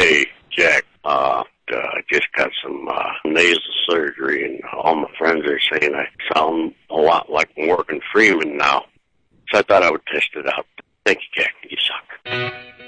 Hey, Jack, I just got some nasal surgery, and all my friends are saying I sound a lot like Morgan Freeman now. So I thought I would test it out. Thank you, Jack. You suck.